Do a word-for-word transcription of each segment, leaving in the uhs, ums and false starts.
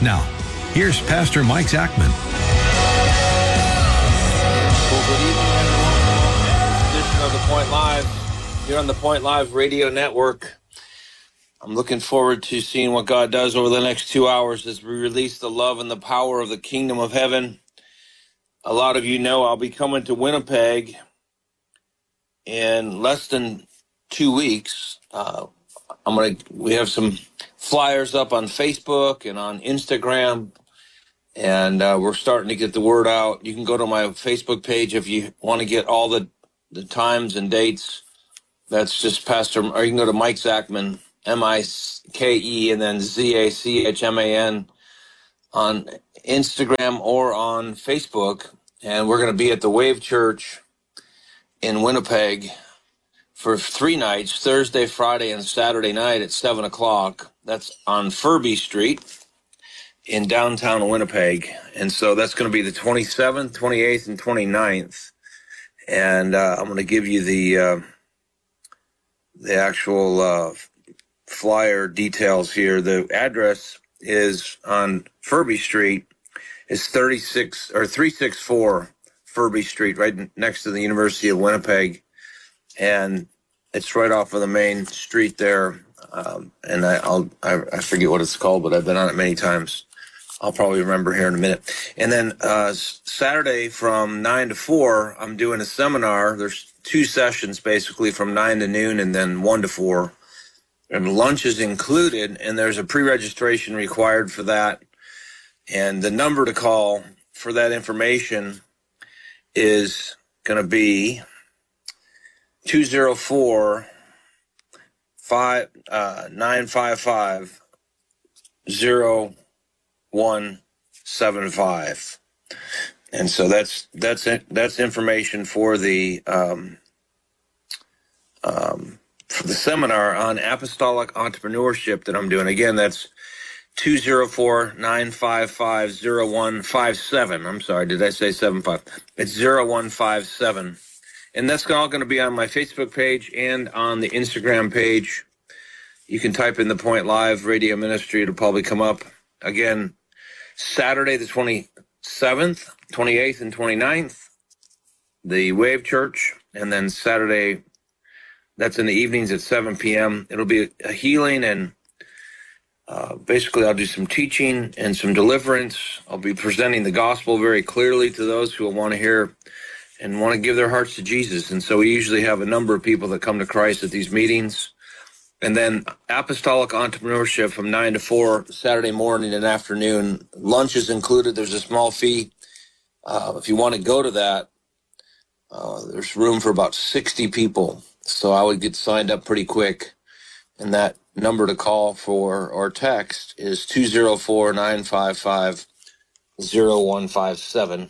Now, here's Pastor Mike Zachman. Well, good evening, everyone. Edition of The Point Live. You're on the Point Live Radio Network. I'm looking forward to seeing what God does over the next two hours as we release the love and the power of the kingdom of heaven. A lot of you know I'll be coming to Winnipeg in less than two weeks. Uh, I'm gonna. We have some flyers up on Facebook and on Instagram, and uh, we're starting to get the word out. You can go to my Facebook page if you want to get all the the times and dates. That's just Pastor, or you can go to Mike Zachman, M I K E, and then Z A C H M A N on Instagram or on Facebook. And we're going to be at the Wave Church in Winnipeg for three nights, Thursday, Friday, and Saturday night at seven o'clock. That's on Furby Street in downtown Winnipeg. And so that's going to be the twenty-seventh, twenty-eighth, and twenty-ninth. And uh, I'm going to give you the uh, the actual uh, flyer details here. The address is on Furby Street. It's thirty-six or three sixty-four Furby Street, right next to the University of Winnipeg. And it's right off of the main street there. Um, and I, I'll, I, I forget what it's called, but I've been on it many times. I'll probably remember here in a minute. And then uh, Saturday from nine to four, I'm doing a seminar. There's two sessions basically from nine to noon and then one to four. And lunch is included, and there's a pre-registration required for that. And the number to call for that information is going to be two oh four, nine five five, oh one seven five. And so that's that's it. That's information for the um, um, for the seminar on apostolic entrepreneurship that I'm doing. Again, that's two oh four, nine five five, oh one five seven. I'm sorry, did I say seven five? It's oh one five seven. And that's all going to be on my Facebook page and on the Instagram page. You can type in The Point Live Radio Ministry. It'll probably come up. Again, Saturday the twenty-seventh, twenty-eighth, and twenty-ninth, the Wave Church. And then Saturday, that's in the evenings at seven p.m. It'll be a healing and uh, basically I'll do some teaching and some deliverance. I'll be presenting the gospel very clearly to those who will want to hear and want to give their hearts to Jesus. And so we usually have a number of people that come to Christ at these meetings. And then apostolic entrepreneurship from nine to four, Saturday morning and afternoon. Lunch is included. There's a small fee. Uh, if you want to go to that, uh, there's room for about sixty people. So I would get signed up pretty quick. And that number to call for or text is two oh four, nine five five, oh one five seven.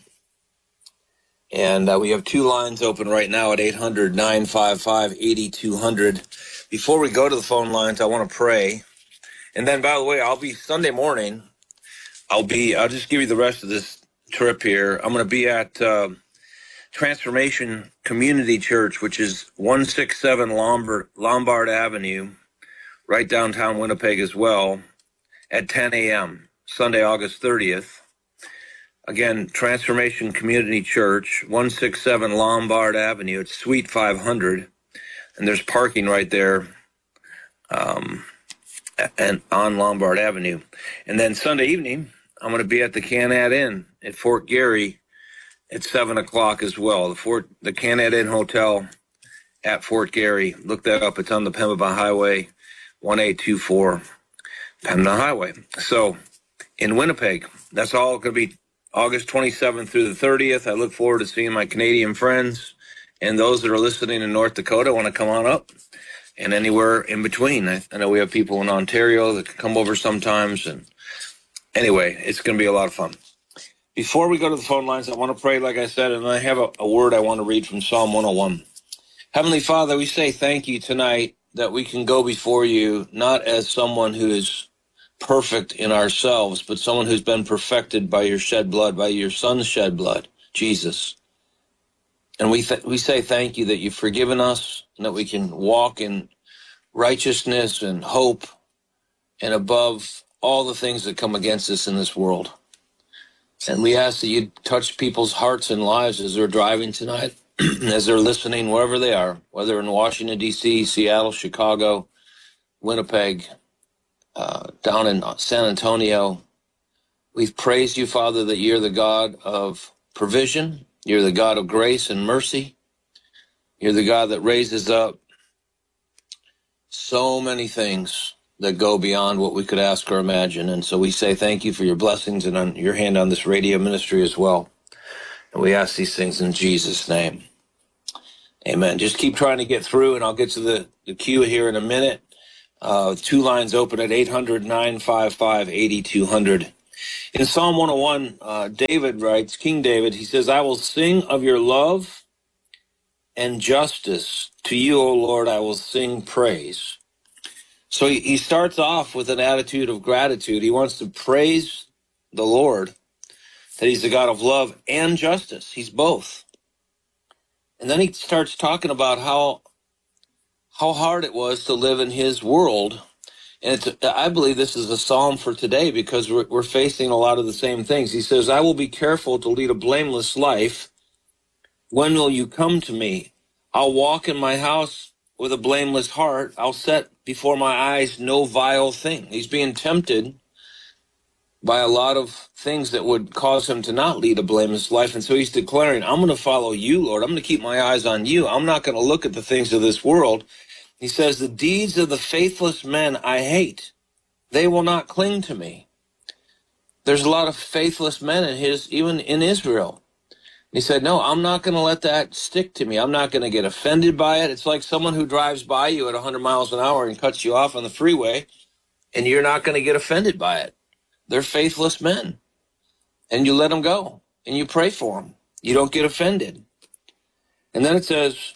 And uh, we have two lines open right now at eight hundred, nine five five, eight two hundred. Before we go to the phone lines, I want to pray. And then, by the way, I'll be Sunday morning. I'll be, I'll just give you the rest of this trip here. I'm going to be at uh, Transformation Community Church, which is one sixty-seven Lombard, Lombard Avenue, right downtown Winnipeg as well, at ten a.m., Sunday, August thirtieth. Again, Transformation Community Church, one sixty-seven Lombard Avenue. It's Suite five hundred, and there's parking right there um, and on Lombard Avenue. And then Sunday evening, I'm going to be at the Canad Inn at Fort Garry at seven o'clock as well. The Fort, the Canad Inn Hotel at Fort Garry. Look that up. It's on the Pembina Highway, one eight two four Pembina Highway. So in Winnipeg, that's all going to be August twenty-seventh through the thirtieth. I look forward to seeing my Canadian friends and those that are listening in North Dakota want to come on up, and anywhere in between. I, I know we have people in Ontario that can come over sometimes. And anyway, it's going to be a lot of fun. Before we go to the phone lines, I want to pray, like I said, and I have a, a word I want to read from Psalm one oh one. Heavenly Father, we say thank you tonight that we can go before you, not as someone who is perfect in ourselves, but someone who's been perfected by your shed blood, by your son's shed blood, Jesus. And we th- we say thank you that you've forgiven us and that we can walk in righteousness and hope, and above all the things that come against us in this world. And we ask that you touch people's hearts and lives as they're driving tonight, as they're listening, wherever they are, whether in Washington, D C, Seattle, Chicago, Winnipeg, uh, down in San Antonio. We've praised you, Father, that you're the God of provision. You're the God of grace and mercy. You're the God that raises up so many things that go beyond what we could ask or imagine. And so we say thank you for your blessings and on your hand on this radio ministry as well. And we ask these things in Jesus' name. Amen. Just keep trying to get through, and I'll get to the, the queue here in a minute. Uh, two lines open at eight hundred, nine five five, eight two zero zero. In Psalm one oh one, uh, David writes, King David, he says, I will sing of your love and justice. To you, O Lord, I will sing praise. So he, he starts off with an attitude of gratitude. He wants to praise the Lord, that he's the God of love and justice. He's both. And then he starts talking about how how hard it was to live in his world. And it's, I believe this is a psalm for today because we're, we're facing a lot of the same things. He says, I will be careful to lead a blameless life. When will you come to me? I'll walk in my house with a blameless heart. I'll set before my eyes no vile thing. He's being tempted by a lot of things that would cause him to not lead a blameless life. And so he's declaring, I'm going to follow you, Lord. I'm going to keep my eyes on you. I'm not going to look at the things of this world. He says, the deeds of the faithless men I hate. They will not cling to me. There's a lot of faithless men in his, even in Israel. He said, no, I'm not going to let that stick to me. I'm not going to get offended by it. It's like someone who drives by you at one hundred miles an hour and cuts you off on the freeway, and you're not going to get offended by it. They're faithless men. And you let them go, and you pray for them. You don't get offended. And then it says,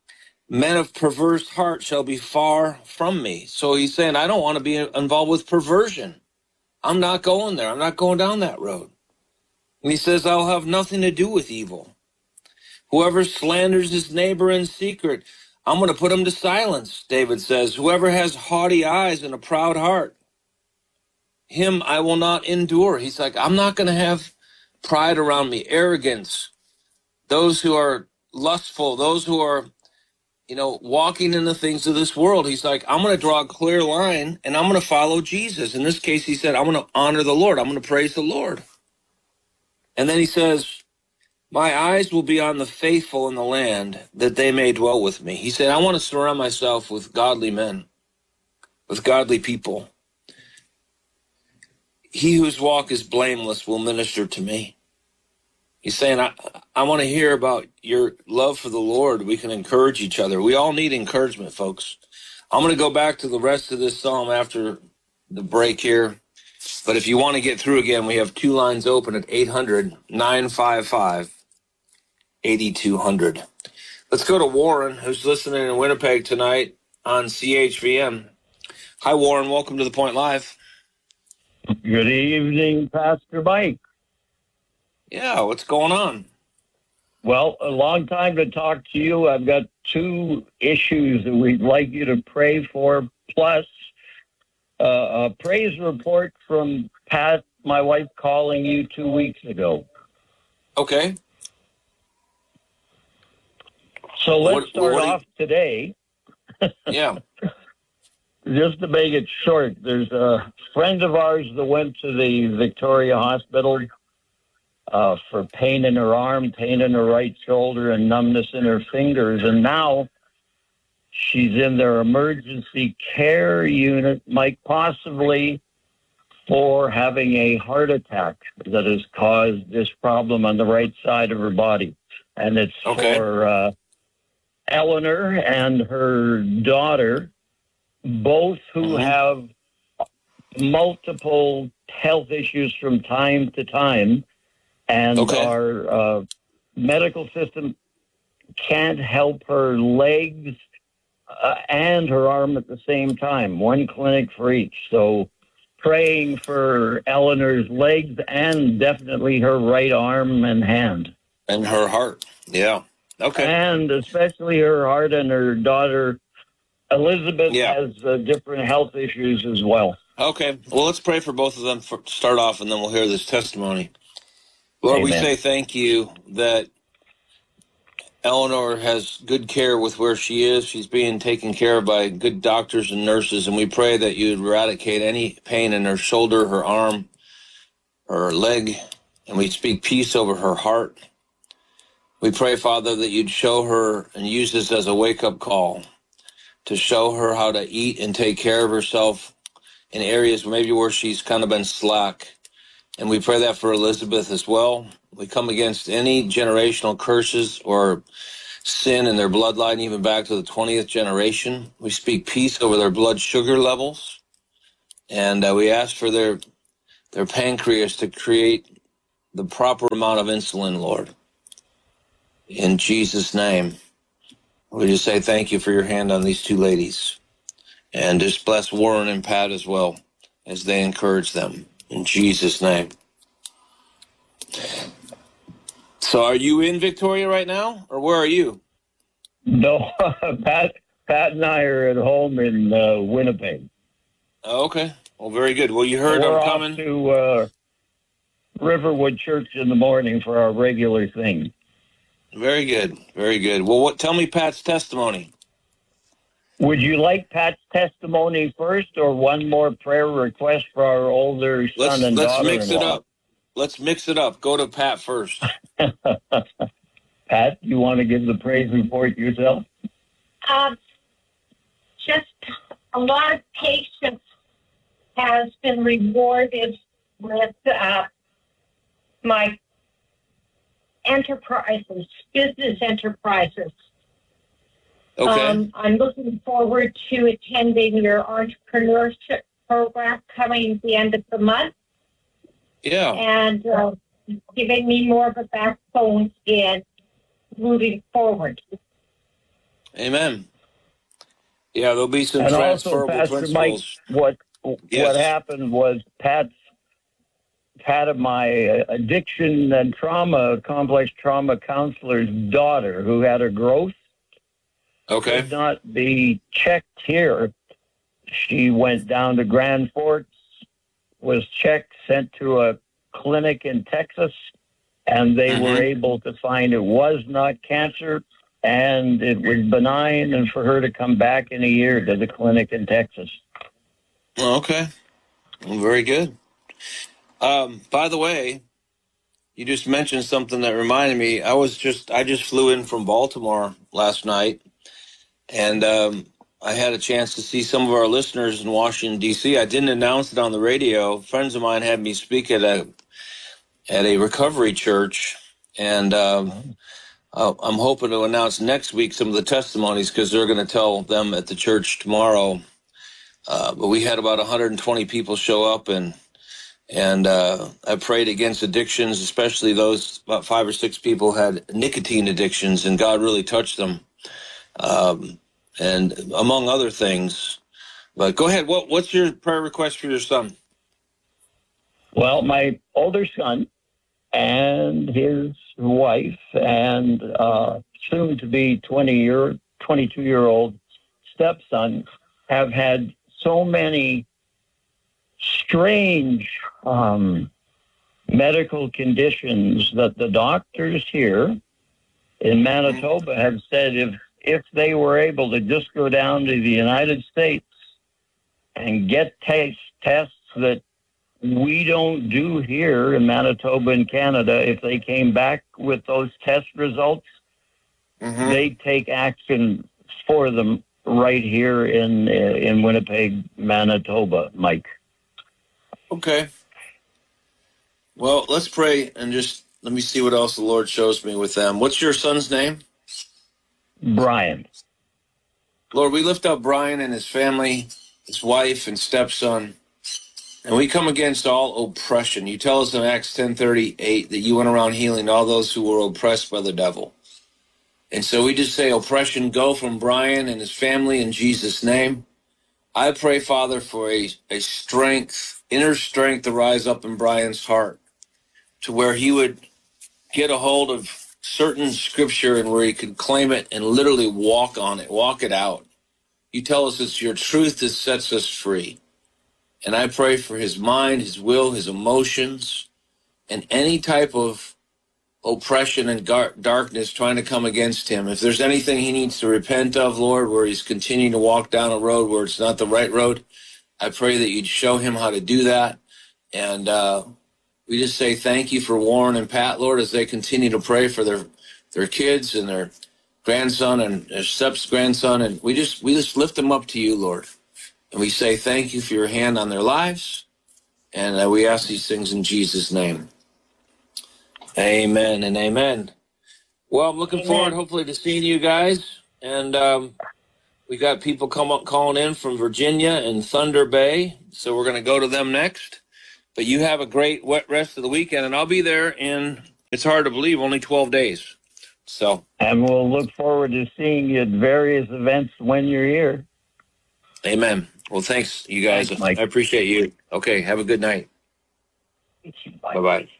men of perverse heart shall be far from me. So he's saying, I don't want to be involved with perversion. I'm not going there. I'm not going down that road. And he says, I'll have nothing to do with evil. Whoever slanders his neighbor in secret, I'm going to put him to silence, David says. Whoever has haughty eyes and a proud heart, him I will not endure. He's like, I'm not going to have pride around me, arrogance, those who are lustful, those who are, you know, walking in the things of this world. He's like, I'm going to draw a clear line, and I'm going to follow Jesus. In this case, he said, I'm going to honor the Lord. I'm going to praise the Lord. And then he says, my eyes will be on the faithful in the land, that they may dwell with me. He said, I want to surround myself with godly men, with godly people. He whose walk is blameless will minister to me. He's saying, I, I want to hear about your love for the Lord. We can encourage each other. We all need encouragement, folks. I'm going to go back to the rest of this psalm after the break here. But if you want to get through again, we have two lines open at eight hundred, nine five five, eight two zero zero. Let's go to Warren, who's listening in Winnipeg tonight on C H V M. Hi, Warren. Welcome to The Point Live. Good evening, Pastor Mike. Yeah, what's going on? Well, a long time to talk to you. I've got two issues that we'd like you to pray for, plus uh, a praise report from Pat, my wife, calling you two weeks ago. Okay. So let's what, start what off you... today. Yeah. Just to make it short, there's a friend of ours that went to the Victoria Hospital uh, for pain in her arm, pain in her right shoulder, and numbness in her fingers. And now she's in their emergency care unit, Mike, possibly for having a heart attack that has caused this problem on the right side of her body. And it's okay. for uh, Eleanor and her daughter, both who mm-hmm. have multiple health issues from time to time, and okay. our uh, medical system can't help her legs uh, and her arm at the same time, one clinic for each. So praying for Eleanor's legs and definitely her right arm and hand. And her heart, yeah. Okay. And especially her heart, and her daughter Elizabeth yeah. has uh, different health issues as well. Okay. Well, let's pray for both of them for, to start off, and then we'll hear this testimony. Lord, we Amen. say thank you that Eleanor has good care with where she is. She's being taken care of by good doctors and nurses, and we pray that you would eradicate any pain in her shoulder, her arm, her leg, and we speak peace over her heart. We pray, Father, that you'd show her and use this as a wake-up call to show her how to eat and take care of herself in areas maybe where she's kind of been slack. And we pray that for Elizabeth as well. We come against any generational curses or sin in their bloodline, even back to the twentieth generation. We speak peace over their blood sugar levels. And uh, we ask for their their pancreas to create the proper amount of insulin, Lord. In Jesus' name, we just say thank you for your hand on these two ladies. And just bless Warren and Pat as well as they encourage them. In Jesus' name. So are you in Victoria right now, or where are you? No, Pat, Pat and I are at home in uh, Winnipeg. Oh, okay. Well, very good. Well, you heard We're I'm off coming. to uh, Riverwood Church in the morning for our regular thing. Very good. Very good. Well, what? Tell me Pat's testimony. Would you like Pat's testimony first, or one more prayer request for our older son Let's and let's daughter-in-law? mix it up. Let's mix it up. Go to Pat first. Pat, you want to give the praise report yourself? Uh, just a lot of patience has been rewarded with uh, my enterprises, business enterprises. Okay. Um, I'm looking forward to attending your entrepreneurship program coming at the end of the month. Yeah. And uh, giving me more of a backbone in moving forward. Amen. Yeah, there'll be some And also, transferable Pastor Mike, principles. what Yes. what happened was Pat's Pat of my addiction and trauma, complex trauma counselor's daughter, who had a growth, Okay. could not be checked here. She went down to Grand Forks, was checked, sent to a clinic in Texas, and they Mhm. were able to find it was not cancer and it was benign, and for her to come back in a year to the clinic in Texas. Okay. Well, very good. Um, by the way, you just mentioned something that reminded me. I was just I just flew in from Baltimore last night, and um, I had a chance to see some of our listeners in Washington, D C. I didn't announce it on the radio. Friends of mine had me speak at a at a recovery church, and um, I'm hoping to announce next week some of the testimonies because they're going to tell them at the church tomorrow. Uh, but we had about one hundred twenty people show up, and and uh, I prayed against addictions, especially those, about five or six people had nicotine addictions, and God really touched them, um, and among other things. But go ahead. What, what's your prayer request for your son? Well, my older son and his wife and uh, soon to be twenty year, twenty-two year old stepson have had so many strange um, medical conditions that the doctors here in Manitoba have said if if they were able to just go down to the United States and get taste tests that we don't do here in Manitoba and Canada, if they came back with those test results, Mm-hmm. they take action for them right here in in Winnipeg, Manitoba, Mike. Okay. Well, let's pray and just let me see what else the Lord shows me with them. What's your son's name? Brian. Lord, we lift up Brian and his family, his wife and stepson, and we come against all oppression. You tell us in Acts ten thirty-eight that you went around healing all those who were oppressed by the devil. And so we just say, oppression, go from Brian and his family in Jesus' name. I pray, Father, for a, a strength, inner strength to rise up in Brian's heart to where he would get a hold of certain scripture and where he could claim it and literally walk on it, walk it out. You tell us it's your truth that sets us free. And I pray for his mind, his will, his emotions, and any type of oppression and gar- darkness trying to come against him. If there's anything he needs to repent of, Lord, where he's continuing to walk down a road where it's not the right road, I pray that you'd show him how to do that. And uh, we just say thank you for Warren and Pat, Lord, as they continue to pray for their their kids and their grandson and their step's grandson. And we just we just lift them up to you, Lord. And we say thank you for your hand on their lives. And uh, we ask these things in Jesus' name. Amen and amen. Well, I'm looking amen. forward, hopefully, to seeing you guys. And um, we got people come up, calling in from Virginia and Thunder Bay. So we're going to go to them next. But you have a great wet rest of the weekend. And I'll be there in, it's hard to believe, only twelve days. So. And we'll look forward to seeing you at various events when you're here. Amen. Well, thanks, you guys. Thanks, Mike. I appreciate you. Okay, have a good night. Bye. Bye-bye.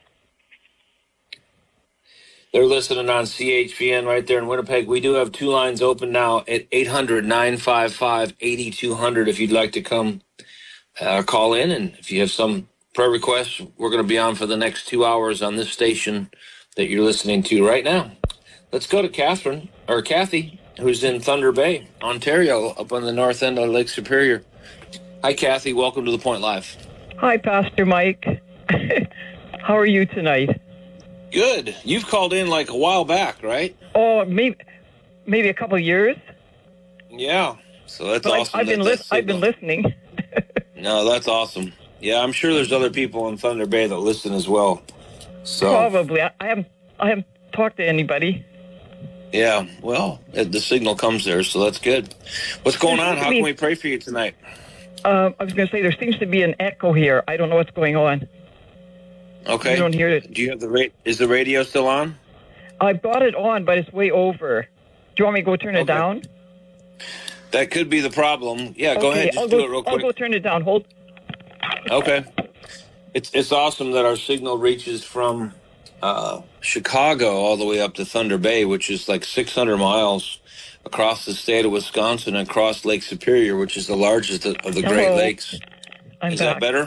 They're listening on C H P N right there in Winnipeg. We do have two lines open now at eight hundred, nine five five, eight two zero zero if you'd like to come uh, call in. And if you have some prayer requests, we're going to be on for the next two hours on this station that you're listening to right now. Let's go to Catherine, or Kathy, who's in Thunder Bay, Ontario, up on the north end of Lake Superior. Hi, Kathy. Welcome to The Point Live. Hi, Pastor Mike. How are you tonight? Good. You've called in like a while back, right? Oh, maybe maybe a couple of years. Yeah. So that's but awesome. I've been that, li- I've been listening. No, that's awesome. Yeah, I'm sure there's other people in Thunder Bay that listen as well. So probably. I, I haven't I haven't talked to anybody. Yeah. Well, the signal comes there, so that's good. What's going on? How can we pray for you tonight? Uh, I was going to say there seems to be an echo here. I don't know what's going on. Okay. You don't hear it. Do you have the ra- Is the radio still on? I've got it on, but it's way over. Do you want me to go turn it okay. down? That could be the problem. Yeah, okay, go ahead. Just I'll do go, it real quick. I'll go turn it down. Hold. Okay. It's it's awesome that our signal reaches from uh, Chicago all the way up to Thunder Bay, which is like six hundred miles across the state of Wisconsin and across Lake Superior, which is the largest of the Great Hello. Lakes. I'm is back. that better?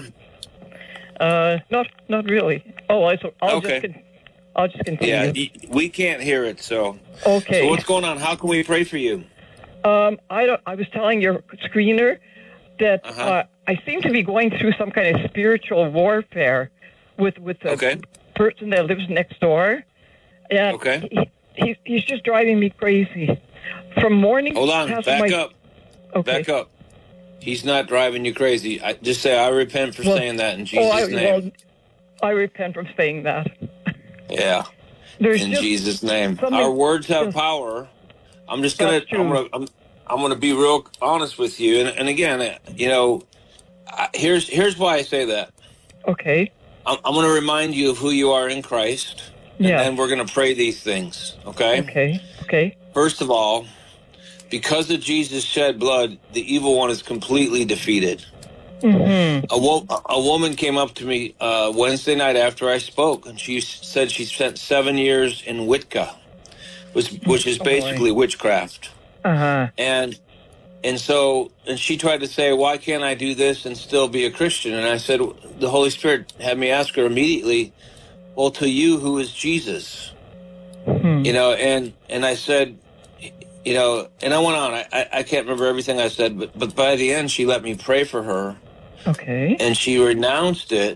Uh, not not really. Oh, I, so I'll okay. just con- I'll just continue. Yeah, y- we can't hear it, so. Okay. So what's going on? How can we pray for you? Um, I don't. I was telling your screener that Uh-huh. uh, I seem to be going through some kind of spiritual warfare with with the Okay. person that lives next door, and Okay. he, he's he's just driving me crazy. From morning. Hold on. past Back my, up. Okay. Back up. He's not driving you crazy. I just say I repent for Well, saying that in Jesus' oh, I, name. Well, I repent from saying that. Yeah. There's in just Jesus' name. something- Our words have yes. power. I'm just gonna That's true. I'm gonna I'm, I'm gonna be real honest with you. And, and again, uh, you know, I, here's here's why I say that. Okay. I'm, I'm gonna remind you of who you are in Christ. And Yeah. then we're gonna pray these things. Okay? Okay. Okay. First of all, because of Jesus' shed blood, the evil one is completely defeated. Mm-hmm. A, wo- a woman came up to me uh, Wednesday night after I spoke, and she said she spent seven years in Wicca, which, which is Oh, basically boy. witchcraft. Uh-huh. And and so, and she tried to say, why can't I do this and still be a Christian? And I said, the Holy Spirit had me ask her immediately, well, to you, who is Jesus? Hmm. You know, and, and I said, you know, and I went on. I, I, I can't remember everything I said, but, but by the end, she let me pray for her. Okay. And she renounced it,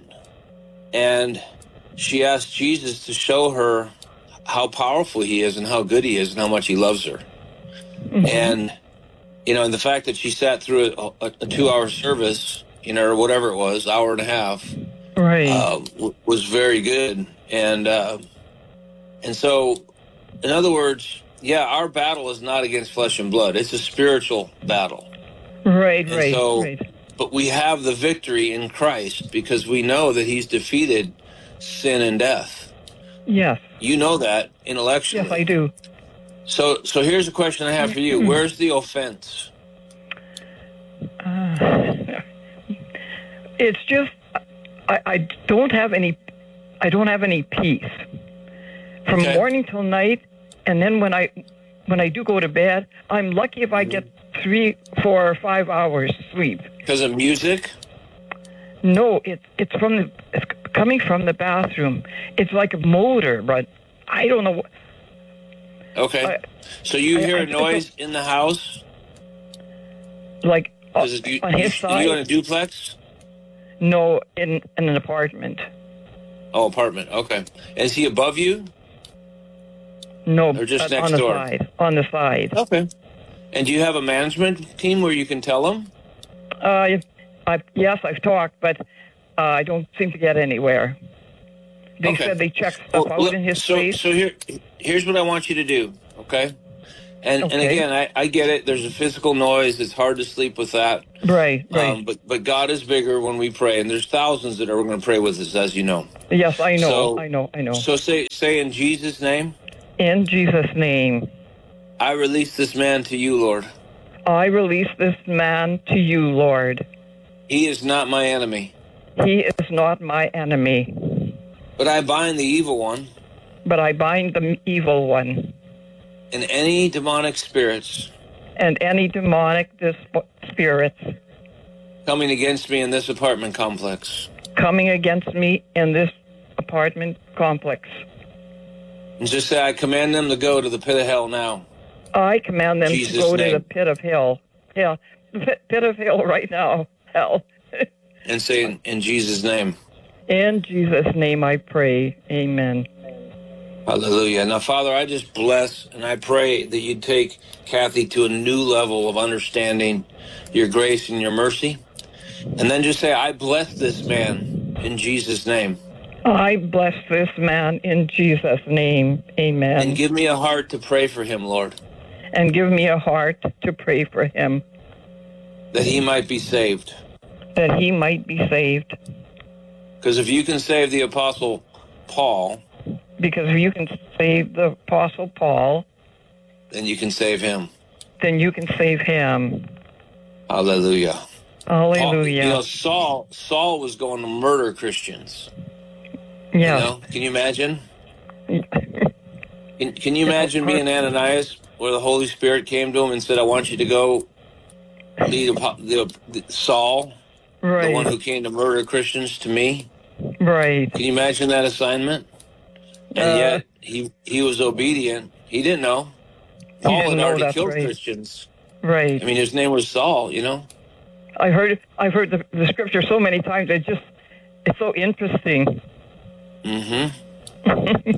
and she asked Jesus to show her how powerful he is and how good he is and how much he loves her. Mm-hmm. And, you know, and the fact that she sat through a, a, a two-hour service, you know, or whatever it was, hour and a half, Right. uh, w- was very good. And, uh, and so, in other words, yeah, our battle is not against flesh and blood. It's a spiritual battle. right, and right, so- right. But we have the victory in Christ because we know that he's defeated sin and death. Yes. You know that intellectually. Yes, I do. So so here's a question I have for you. Where's the offense? Uh, it's just I, I don't have any I don't have any peace from Okay. morning till night, and then when I when I do go to bed, I'm lucky if I get three, four, or five hours sleep. Because of music? No, it's it's from the it's coming from the bathroom. It's like a motor, but I don't know. Okay. I, so you I, hear I, a noise in the house? Like uh, Is it, you, on his you, side? Are you in a duplex? No, in in an apartment. Oh, apartment. Okay. Is he above you? No, Or just uh, next on the door? side. On the side. Okay. And do you have a management team where you can tell them? Uh, I, yes, I've talked, but uh, I don't seem to get anywhere. They Okay. said they checked stuff Well, out look, in his so, face. So here, here's what I want you to do, okay? And Okay. and again, I, I get it. There's a physical noise. It's hard to sleep with that. Right, right. Um, but but God is bigger when we pray, and there's thousands that are going to pray with us, as you know. Yes, I know, So, I know, I know. So say say in Jesus' name, In Jesus' name, I release this man to you, Lord. I release this man to you, Lord. He is not my enemy. He is not my enemy, But I bind the evil one but I bind the evil one and any demonic spirits and any demonic dis- spirits coming against me in this apartment complex. coming against me in this apartment complex. And just say, I command them to go to the pit of hell now. I command them Jesus' to go name. to the pit of hell. Hell, the pit, pit of hell right now. Hell. And say, in, in Jesus' name. In Jesus' name I pray. Amen. Hallelujah. Now, Father, I just bless and I pray that you take Kathy to a new level of understanding your grace and your mercy. And then just say, I bless this man in Jesus' name. I bless this man in Jesus' name. Amen. And give me a heart to pray for him, Lord. And give me a heart to pray for him. That he might be saved. That he might be saved. Because if you can save the Apostle Paul, because if you can save the Apostle Paul, then you can save him. Then you can save him. Hallelujah. Hallelujah. Paul, you know, Saul, Saul was going to murder Christians. Yeah. You know, can you imagine? Can, can you imagine being Ananias, where the Holy Spirit came to him and said, I want you to go lead the, the, the Saul, right. the one who came to murder Christians, to me? Right. Can you imagine that assignment? And uh, yet, he he was obedient. He didn't know. Paul had already killed right. Christians. Right. I mean, his name was Saul, you know? I've heard, I've heard the, the scripture so many times, it just, it's so interesting. Mm-hmm.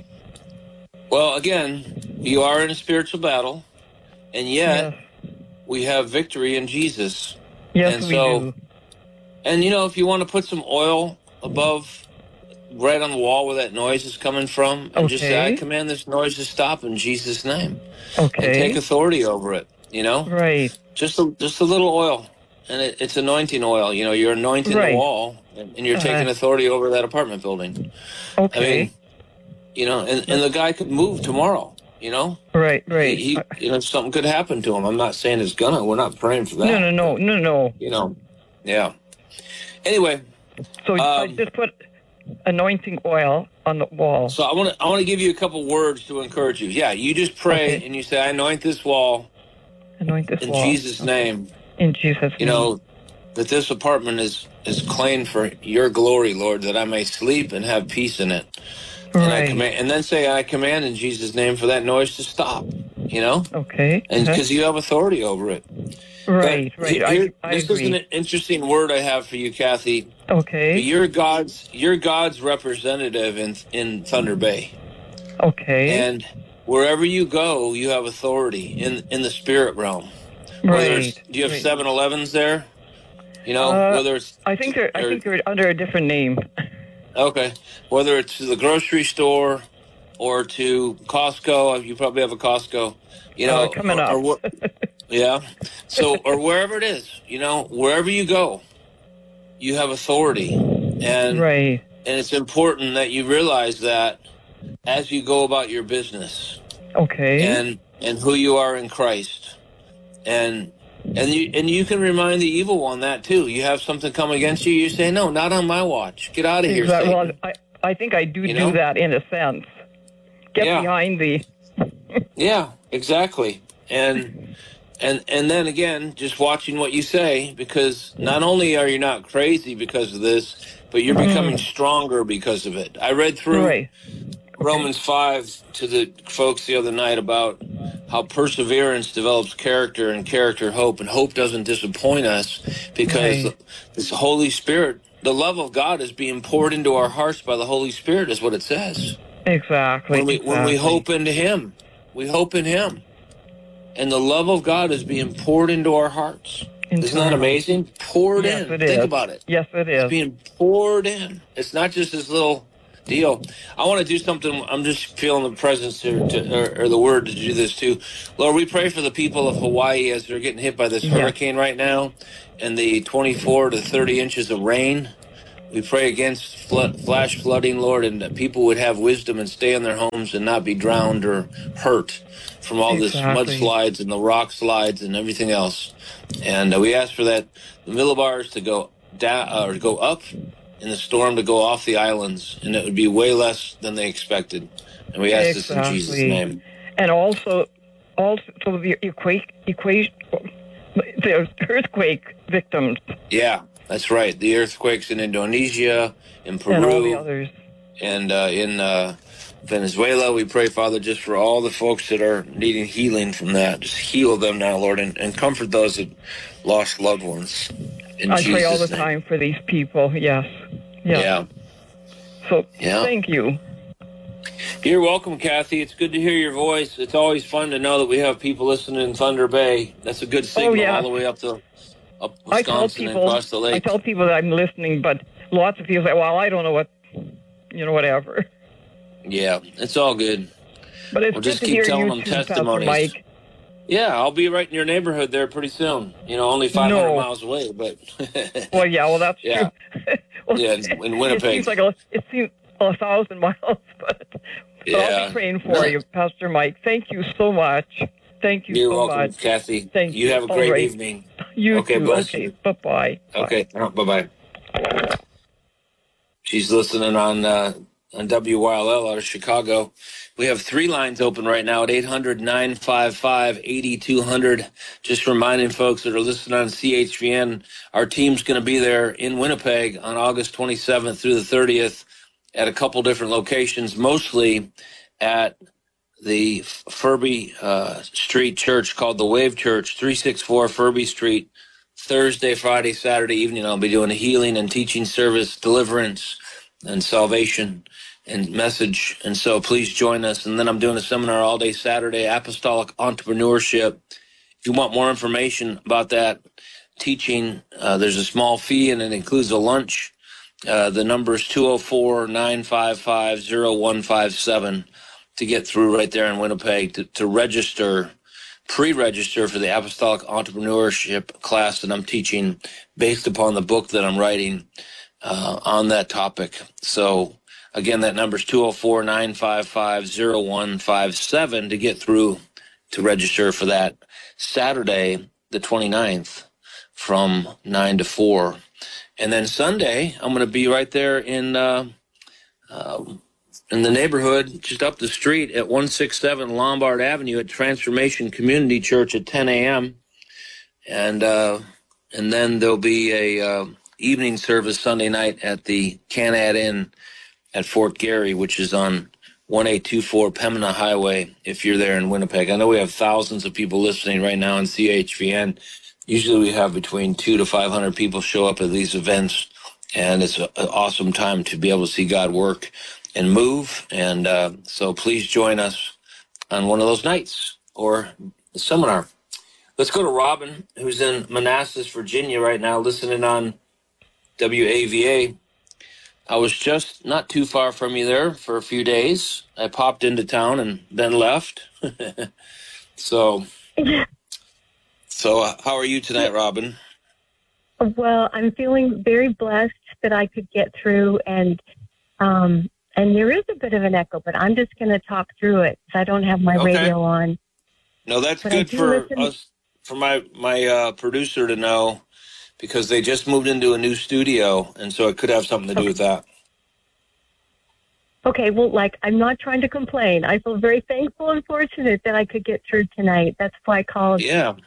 Well, again, you are in a spiritual battle, and yet yes. we have victory in Jesus. Yes, and we so, do. And, you know, if you want to put some oil above, right on the wall where that noise is coming from, and okay. just say, I command this noise to stop in Jesus' name. Okay. And take authority over it, you know? Right. Just a, just a little oil. And it, it's anointing oil. You know, you're anointing right. the wall, and, and you're uh-huh. taking authority over that apartment building. Okay. I mean, you know, and, and the guy could move tomorrow, you know? Right, right. He, he, you know, something could happen to him. I'm not saying it's gonna. We're not praying for that. No, no, no, no, no. You know, yeah. Anyway. So um, I just put anointing oil on the wall. So I want to I want to give you a couple words to encourage you. Yeah, you just pray okay. and you say, I anoint this wall. Anoint this in wall. In Jesus' okay. name. In Jesus' name. You know, that this apartment is, is claimed for your glory, Lord, that I may sleep and have peace in it. Right. And, I command, and then say, I command in Jesus' name for that noise to stop, you know? Okay. And because okay. you have authority over it. Right, but right. Here, I, I this agree. is an interesting word I have for you, Kathy. Okay. You're God's, you're God's representative in, in Thunder Bay. Okay. And wherever you go, you have authority in, in the spirit realm. Right. Do you have right. seven elevens there? You know, uh, whether it's... I think they're, I think they're under a different name. Okay. Whether it's to the grocery store or to Costco, you probably have a Costco, you know. Uh, coming or, up. Or, yeah. So, or wherever it is, you know, wherever you go, you have authority. And, right. and it's important that you realize that as you go about your business. Okay. And, and who you are in Christ. And... And you and you can remind the evil one that too. You have something come against you, you say, no, not on my watch. Get out of here, exactly. Satan. Well, I, I think I do you do know? that in a sense. Get yeah. behind the... yeah, exactly. And And and then again, just watching what you say, because not only are you not crazy because of this, but you're becoming stronger because of it. I read through Right. Romans five to the folks the other night about how perseverance develops character, and character hope, and hope doesn't disappoint us because Right. this Holy Spirit, the love of God is being poured into our hearts by the Holy Spirit, is what it says. Exactly. When we exactly. when we hope into Him, we hope in Him. And the love of God is being poured into our hearts. Into Isn't that our amazing? Poured Yes, in. it Think is. about it. Yes, it is. It's being poured in. It's not just this little deal. I want to do something. I'm just feeling the presence here, to, or, or the word to do this too. Lord, we pray for the people of Hawaii as they're getting hit by this Yes. hurricane right now and the twenty-four to thirty inches of rain. We pray against flood, flash flooding, Lord, and that people would have wisdom and stay in their homes and not be drowned or hurt from all Exactly. this mudslides and the rock slides and everything else. And uh, we ask for that the millibars to go down or to go up, and the storm to go off the islands, and it would be way less than they expected. And we ask this in Jesus' Exactly. name. And also, also the equate, equation, the earthquake victims Yeah, that's right. The earthquakes in Indonesia, in Peru, and all the others. and uh, in uh, Venezuela. We pray, Father, just for all the folks that are needing healing from that. Just heal them now, Lord, and, and comfort those that lost loved ones. In I Jesus' pray all the name. time for these people. Yes. Yes. Yeah. So Yeah. thank you. You're welcome, Kathy. It's good to hear your voice. It's always fun to know that we have people listening in Thunder Bay. That's a good signal yeah. all the way up to up I tell Wisconsin and people, across the lake. I tell people that I'm listening, but lots of people say, "Well, I don't know what, you know, whatever." Yeah, it's all good. But it's We'll good just to keep hear telling you them too, Pastor testimonies. Mike. Yeah, I'll be right in your neighborhood there pretty soon. You know, only five hundred No. miles away, but Well, yeah, well, that's Yeah. true. Well, Yeah, in- in Winnipeg. It seems like a, it seems a thousand miles, but, but I'll Yeah. be praying for No. you, Pastor Mike. Thank you so much. Thank you You're so welcome, much. Kathy. Thank you. you. have a All great right. evening. You Okay, too. bless okay, you. bye-bye. Okay, uh, bye-bye. She's listening on uh, on W Y L L out of Chicago. We have three lines open right now at eight hundred, nine five five, eight two zero zero. Just reminding folks that are listening on C H V N, our team's going to be there in Winnipeg on August twenty-seventh through the thirtieth at a couple different locations, mostly at the Furby uh, Street Church called the Wave Church, three sixty-four Furby Street. Thursday, Friday, Saturday evening, I'll be doing a healing and teaching service, deliverance and salvation and message. And so please join us. And then I'm doing a seminar all day Saturday, Apostolic Entrepreneurship. If you want more information about that teaching, uh, there's a small fee and it includes a lunch. Uh, the number is two oh four, nine five five, oh one five seven to get through right there in Winnipeg to, to register, pre-register for the Apostolic Entrepreneurship class that I'm teaching based upon the book that I'm writing uh, on that topic. So again, that number is two oh four, nine five five, oh one five seven to get through to register for that Saturday, the twenty-ninth from nine to four. And then Sunday, I'm going to be right there in uh, uh, in the neighborhood, just up the street at one sixty-seven Lombard Avenue at Transformation Community Church at ten a.m. And uh, and then there'll be a uh, evening service Sunday night at the Canad Inn at Fort Garry, which is on one eight two four Pembina Highway, if you're there in Winnipeg. I know we have thousands of people listening right now on C H V N. Usually we have between two to five hundred people show up at these events, and it's an awesome time to be able to see God work and move. And uh, so please join us on one of those nights or the seminar. Let's go to Robin, who's in Manassas, Virginia right now, listening on W A V A. I was just not too far from you there for a few days. I popped into town and then left. so, so uh, how are you tonight, Robin? Well, I'm feeling very blessed that I could get through, and um, and there is a bit of an echo, but I'm just going to talk through it because I don't have my Okay. radio on. No, that's But I good do for listen- us, for my my uh, producer to know, because they just moved into a new studio, and so it could have something to do Okay. with that. Okay, well, like, I'm not trying to complain. I feel very thankful and fortunate that I could get through tonight. That's why I called. Yeah.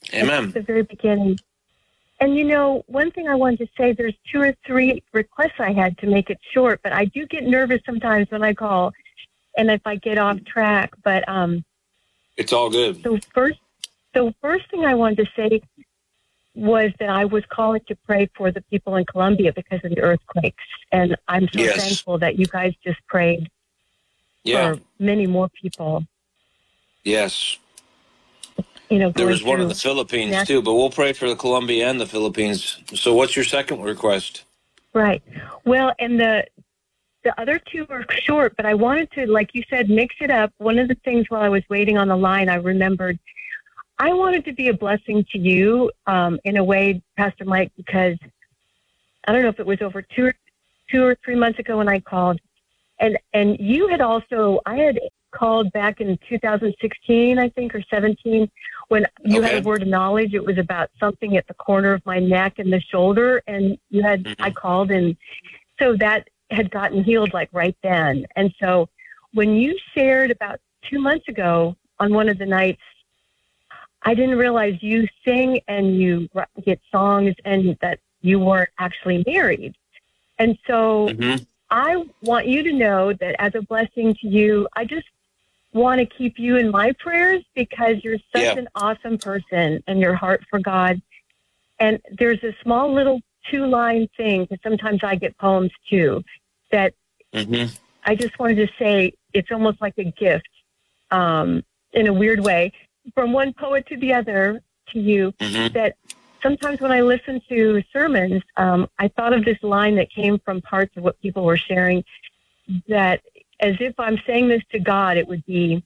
Amen. At the very beginning. And, you know, one thing I wanted to say, there's two or three requests I had to make it short, but I do get nervous sometimes when I call and if I get off track. But um, it's all good. So first, so first thing I wanted to say was that I was calling to pray for the people in Colombia because of the earthquakes. And I'm so yes. thankful that you guys just prayed yeah. for many more people. Yes. You know, there was one in the through Philippines nat- too, but we'll pray for the Colombia and the Philippines. So what's your second request? Right. Well, and the the other two are short, but I wanted to, like you said, mix it up. One of the things while I was waiting on the line, I remembered I wanted to be a blessing to you um, in a way, Pastor Mike, because I don't know if it was over two or, two or three months ago when I called. And, and you had also, I had called back in two thousand sixteen, I think, or seventeen, when you okay. had a word of knowledge. It was about something at the corner of my neck and the shoulder. And you had, mm-hmm. I called, and so that had gotten healed like right then. And so when you shared about two months ago on one of the nights, I didn't realize you sing and you get songs and that you weren't actually married. And so mm-hmm. I want you to know that as a blessing to you, I just want to keep you in my prayers because you're such yeah. an awesome person and your heart for God. And there's a small little two-line thing, because sometimes I get poems too, that mm-hmm. I just wanted to say it's almost like a gift um, in a weird way from one poet to the other to you, mm-hmm. that sometimes when I listen to sermons, um, I thought of this line that came from parts of what people were sharing, that as if I'm saying this to God, it would be,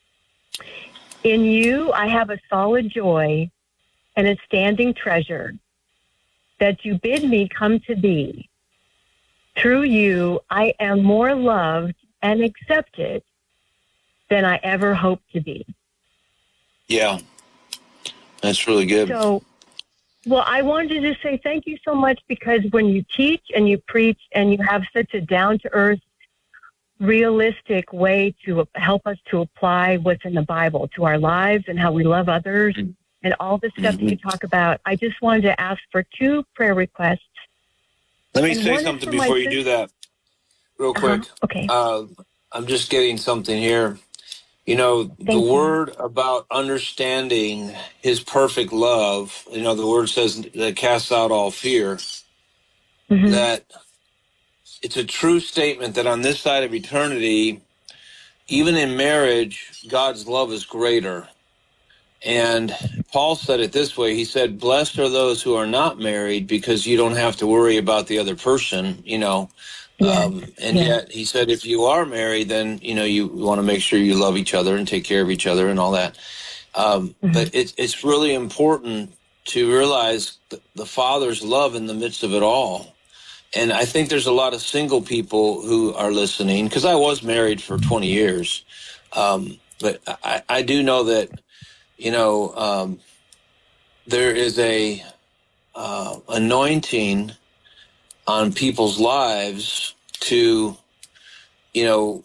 in you I have a solid joy and a standing treasure, that you bid me come to thee. Through you I am more loved and accepted than I ever hoped to be. Yeah, that's really good. So, well, I wanted to say thank you so much, because when you teach and you preach and you have such a down-to-earth, realistic way to help us to apply what's in the Bible to our lives and how we love others mm-hmm. and all the stuff mm-hmm. that you talk about, I just wanted to ask for two prayer requests. Let me and say something before you do that, real quick. Uh-huh. Okay. Uh, I'm just getting something here. You know, Thank the you. word about understanding his perfect love, you know, the word says that casts out all fear, mm-hmm. that it's a true statement that on this side of eternity, even in marriage, God's love is greater. And Paul said it this way. He said, blessed are those who are not married, because you don't have to worry about the other person, you know. Yeah. Um, and yeah. yet he said, if you are married, then, you know, you want to make sure you love each other and take care of each other and all that. Um, mm-hmm. But it's, it's really important to realize the, the Father's love in the midst of it all. And I think there's a lot of single people who are listening, because I was married for twenty years. Um, but I, I do know that, you know, um, there is a uh, anointing on people's lives to, you know,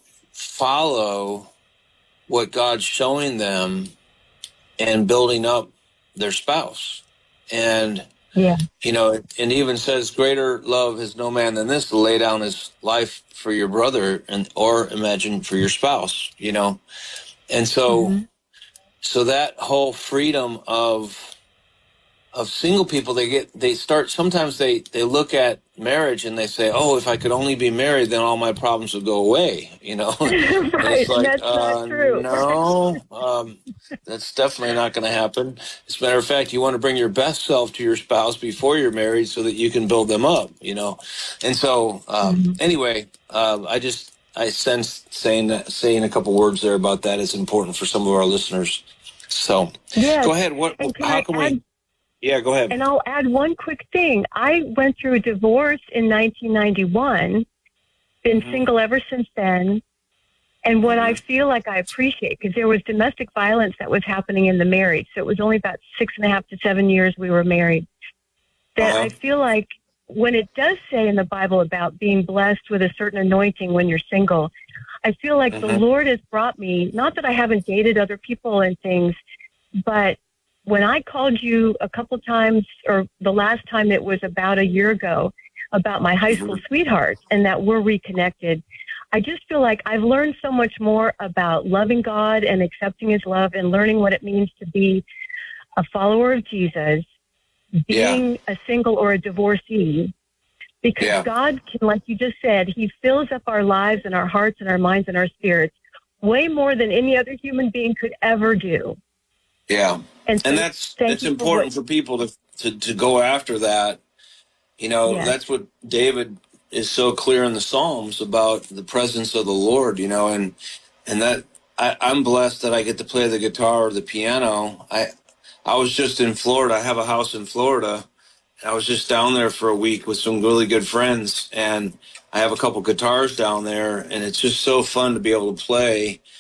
follow what God's showing them and building up their spouse. And, yeah. you know, it, it even says, greater love has no man than this, to lay down his life for your brother, and or imagine for your spouse, you know. And so, mm-hmm. so that whole freedom of of single people, they get, they start, sometimes they, they look at marriage and they say, oh, if I could only be married, then all my problems would go away, you know? Right, and it's like, that's uh, not true. No, um, that's definitely not going to happen. As a matter of fact, you want to bring your best self to your spouse before you're married so that you can build them up, you know? And so, um, mm-hmm. anyway, uh, I just, I sense saying that, saying a couple words there about that is important for some of our listeners. So yes. Go ahead. What, can how I can add- we... Yeah, go ahead. And I'll add one quick thing. I went through a divorce in nineteen ninety-one, been mm-hmm. single ever since then. And what mm-hmm. I feel like I appreciate, because there was domestic violence that was happening in the marriage. So it was only about six and a half to seven years we were married. That uh-huh. I feel like when it does say in the Bible about being blessed with a certain anointing when you're single, I feel like mm-hmm. the Lord has brought me, not that I haven't dated other people and things, but when I called you a couple times, or the last time it was about a year ago, about my high school sweetheart and that we're reconnected, I just feel like I've learned so much more about loving God and accepting his love and learning what it means to be a follower of Jesus, being Yeah. a single or a divorcee, because Yeah. God can, like you just said, he fills up our lives and our hearts and our minds and our spirits way more than any other human being could ever do. Yeah. And, so And that's thank it's you for important what- for people to, to, to go after that. You know, Yes. that's what David is so clear in the Psalms about the presence of the Lord, you know, and and that I, I'm blessed that I get to play the guitar or the piano. I I was just in Florida. I have a house in Florida. I was just down there for a week with some really good friends, and I have a couple guitars down there, and it's just so fun to be able to play